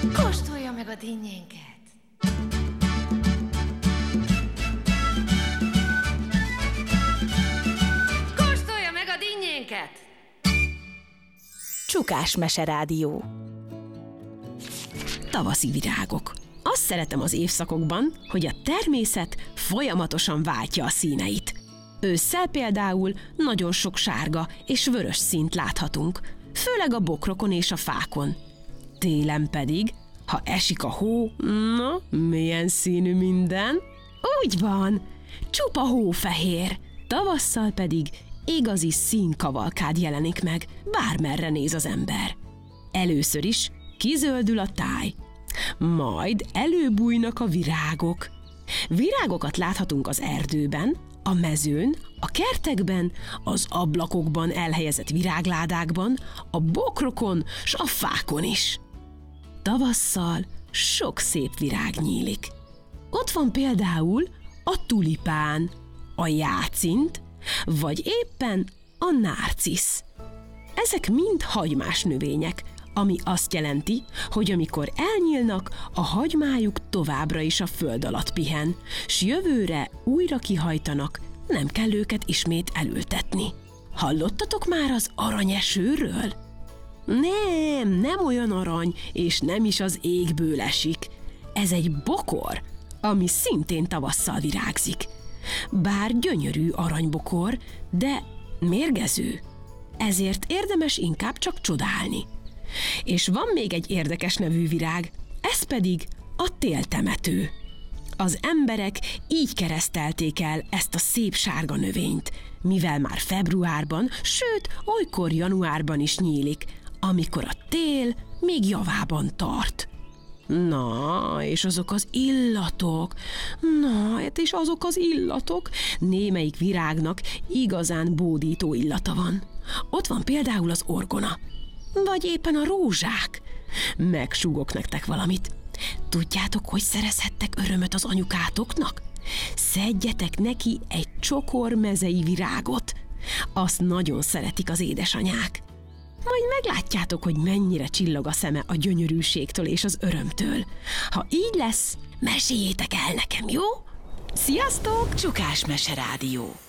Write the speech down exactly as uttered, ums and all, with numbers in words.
Kóstolja meg a dinnyénket! Kóstolja meg a dinnyénket! Csukás Meserádió. Tavaszi virágok. Azt szeretem az évszakokban, hogy a természet folyamatosan váltja a színeit. Ősszel például nagyon sok sárga és vörös színt láthatunk, főleg a bokrokon és a fákon. Télen pedig, ha esik a hó, na, milyen színű minden? Úgy van, csupa hófehér. Tavasszal pedig igazi színkavalkád jelenik meg, bármerre néz az ember. Először is kizöldül a táj, majd előbújnak a virágok. Virágokat láthatunk az erdőben, a mezőn, a kertekben, az ablakokban elhelyezett virágládákban, a bokrokon s a fákon is. Tavasszal sok szép virág nyílik. Ott van például a tulipán, a jácint, vagy éppen a nárcisz. Ezek mind hagymás növények, ami azt jelenti, hogy amikor elnyílnak, a hagymájuk továbbra is a föld alatt pihen, s jövőre újra kihajtanak, nem kell őket ismét elültetni. Hallottatok már az aranyesőről? Nem, nem olyan arany, és nem is az égből esik. Ez egy bokor, ami szintén tavasszal virágzik. Bár gyönyörű aranybokor, de mérgező. Ezért érdemes inkább csak csodálni. És van még egy érdekes nevű virág, ez pedig a téltemető. Az emberek így keresztelték el ezt a szép sárga növényt, mivel már februárban, sőt, olykor januárban is nyílik, amikor a tél még javában tart. Na, és azok az illatok, na, és azok az illatok, némelyik virágnak igazán bódító illata van. Ott van például az orgona, vagy éppen a rózsák. Megsúgok nektek valamit. Tudjátok, hogy szerezhettek örömöt az anyukátoknak? Szedjetek neki egy csokor mezei virágot. Azt nagyon szeretik az édesanyák. Majd meglátjátok, hogy mennyire csillog a szeme a gyönyörűségtől és az örömtől. Ha így lesz, meséljétek el nekem, jó? Sziasztok! Csukás Meserádió.